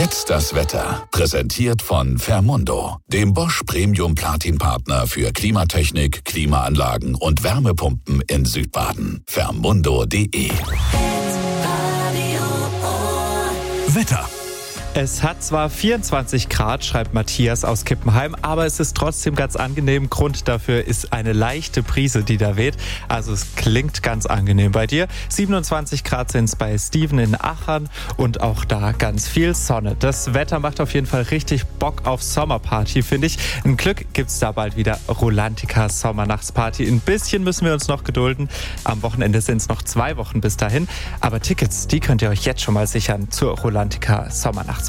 Jetzt das Wetter. Präsentiert von Fermundo, dem Bosch Premium Platin Partner für Klimatechnik, Klimaanlagen und Wärmepumpen in Südbaden. Fermundo.de. Wetter. Es hat zwar 24 Grad, schreibt Matthias aus Kippenheim, aber es ist trotzdem ganz angenehm. Grund dafür ist eine leichte Brise, die da weht. Also es klingt ganz angenehm bei dir. 27 Grad sind es bei Steven in Achern und auch da ganz viel Sonne. Das Wetter macht auf jeden Fall richtig Bock auf Sommerparty, finde ich. Ein Glück gibt's da bald wieder Rolantica Sommernachtsparty. Ein bisschen müssen wir uns noch gedulden. Am Wochenende sind es noch 2 Wochen bis dahin. Aber Tickets, die könnt ihr euch jetzt schon mal sichern zur Rolantica Sommernachtsparty.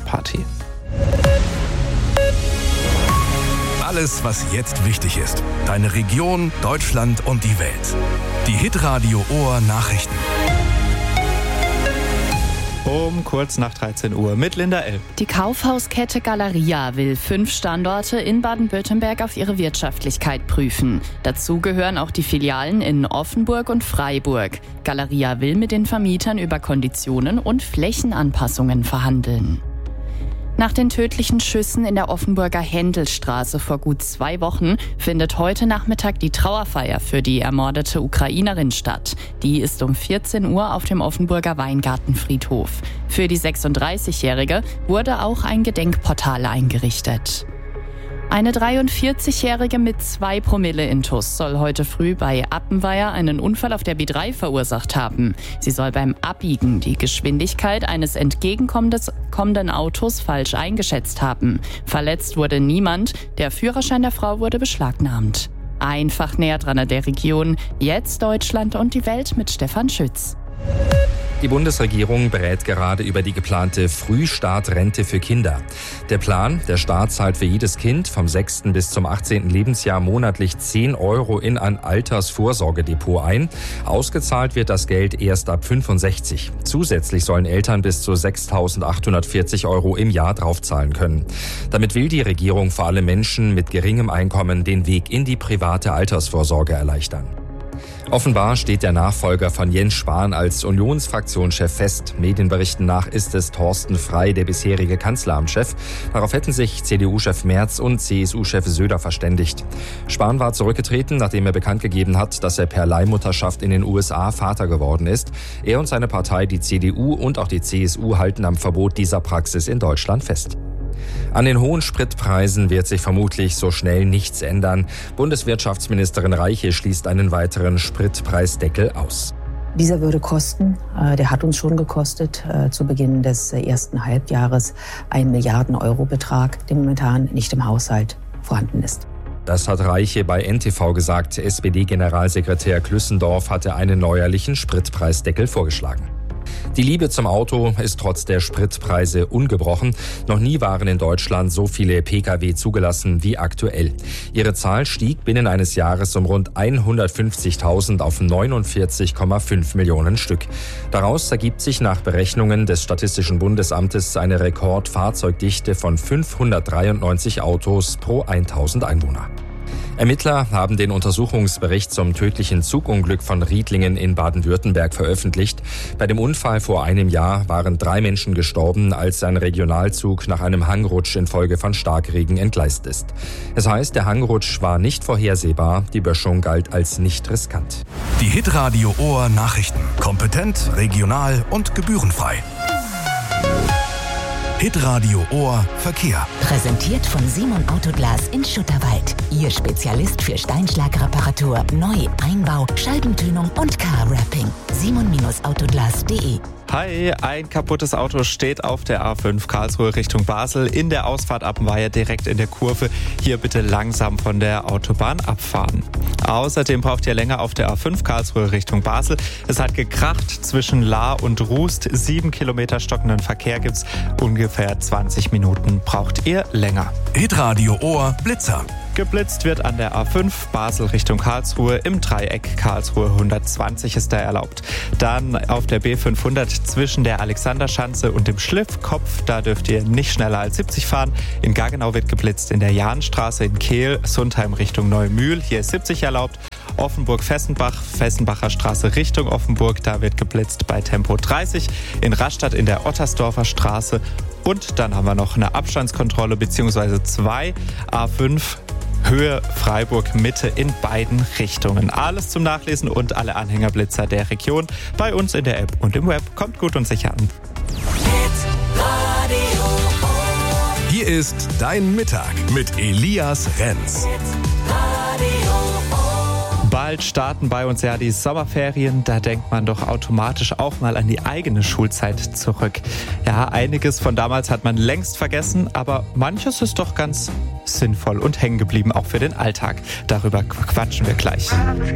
Alles, was jetzt wichtig ist. Deine Region, Deutschland und die Welt. Die Hitradio Ohr Nachrichten. Um kurz nach 13 Uhr mit Linda L. Die Kaufhauskette Galeria will 5 Standorte in Baden-Württemberg auf ihre Wirtschaftlichkeit prüfen. Dazu gehören auch die Filialen in Offenburg und Freiburg. Galeria will mit den Vermietern über Konditionen und Flächenanpassungen verhandeln. Nach den tödlichen Schüssen in der Offenburger Händelstraße vor gut 2 Wochen findet heute Nachmittag die Trauerfeier für die ermordete Ukrainerin statt. Die ist um 14 Uhr auf dem Offenburger Weingartenfriedhof. Für die 36-Jährige wurde auch ein Gedenkportal eingerichtet. Eine 43-Jährige mit 2 Promille Intus soll heute früh bei Appenweier einen Unfall auf der B3 verursacht haben. Sie soll beim Abbiegen die Geschwindigkeit eines entgegenkommenden Autos falsch eingeschätzt haben. Verletzt wurde niemand, der Führerschein der Frau wurde beschlagnahmt. Einfach näher dran an der Region, jetzt Deutschland und die Welt mit Stefan Schütz. Die Bundesregierung berät gerade über die geplante Frühstartrente für Kinder. Der Plan, der Staat zahlt für jedes Kind vom 6. bis zum 18. Lebensjahr monatlich 10 € in ein Altersvorsorgedepot ein. Ausgezahlt wird das Geld erst ab 65. Zusätzlich sollen Eltern bis zu 6.840 € im Jahr draufzahlen können. Damit will die Regierung vor allem Menschen mit geringem Einkommen den Weg in die private Altersvorsorge erleichtern. Offenbar steht der Nachfolger von Jens Spahn als Unionsfraktionschef fest. Medienberichten nach ist es Thorsten Frey, der bisherige Kanzleramtschef. Darauf hätten sich CDU-Chef Merz und CSU-Chef Söder verständigt. Spahn war zurückgetreten, nachdem er bekannt gegeben hat, dass er per Leihmutterschaft in den USA Vater geworden ist. Er und seine Partei, die CDU und auch die CSU, halten am Verbot dieser Praxis in Deutschland fest. An den hohen Spritpreisen wird sich vermutlich so schnell nichts ändern. Bundeswirtschaftsministerin Reiche schließt einen weiteren Spritpreisdeckel aus. Dieser würde kosten, der hat uns schon gekostet, zu Beginn des ersten Halbjahres 1 Milliarden-Euro-Betrag, der momentan nicht im Haushalt vorhanden ist. Das hat Reiche bei NTV gesagt. SPD-Generalsekretär Klüssendorf hatte einen neuerlichen Spritpreisdeckel vorgeschlagen. Die Liebe zum Auto ist trotz der Spritpreise ungebrochen. Noch nie waren in Deutschland so viele Pkw zugelassen wie aktuell. Ihre Zahl stieg binnen eines Jahres um rund 150.000 auf 49,5 Millionen Stück. Daraus ergibt sich nach Berechnungen des Statistischen Bundesamtes eine Rekordfahrzeugdichte von 593 Autos pro 1.000 Einwohner. Ermittler haben den Untersuchungsbericht zum tödlichen Zugunglück von Riedlingen in Baden-Württemberg veröffentlicht. Bei dem Unfall vor einem Jahr waren 3 Menschen gestorben, als ein Regionalzug nach einem Hangrutsch infolge von Starkregen entgleist ist. Es heißt, der Hangrutsch war nicht vorhersehbar, die Böschung galt als nicht riskant. Die Hitradio Ohr Nachrichten. Kompetent, regional und gebührenfrei. Hitradio Ohr Verkehr. Präsentiert von Simon Autoglas in Schutterwald. Ihr Spezialist für Steinschlagreparatur, Neu-, Einbau, Scheibentönung und Car-Wrapping. Simon-Autoglas.de. Hi, ein kaputtes Auto steht auf der A5 Karlsruhe Richtung Basel in der Ausfahrt Appenweier direkt in der Kurve. Hier bitte langsam von der Autobahn abfahren. Außerdem braucht ihr länger auf der A5 Karlsruhe Richtung Basel. Es hat gekracht zwischen Lahr und Rust. 7 Kilometer stockenden Verkehr gibt's. Ungefähr 20 Minuten braucht ihr länger. Hitradio Ohr Blitzer. Geblitzt wird an der A5 Basel Richtung Karlsruhe. Im Dreieck Karlsruhe 120 ist da erlaubt. Dann auf der B500 zwischen der Alexanderschanze und dem Schliffkopf. Da dürft ihr nicht schneller als 70 fahren. In Gaggenau wird geblitzt in der Jahnstraße in Kehl. Sundheim Richtung Neumühl. Hier ist 70 erlaubt. Offenburg-Fessenbach, Fessenbacher Straße Richtung Offenburg. Da wird geblitzt bei Tempo 30. In Rastatt in der Ottersdorfer Straße. Und dann haben wir noch eine Abstandskontrolle bzw. 2 A5 Höhe Freiburg Mitte in beiden Richtungen. Alles zum Nachlesen und alle Anhängerblitzer der Region bei uns in der App und im Web. Kommt gut und sicher an. Hier ist Dein Mittag mit Elias Renz. Bald starten bei uns ja die Sommerferien, da denkt man doch automatisch auch mal an die eigene Schulzeit zurück. Ja, einiges von damals hat man längst vergessen, aber manches ist doch ganz sinnvoll und hängen geblieben, auch für den Alltag. Darüber quatschen wir gleich.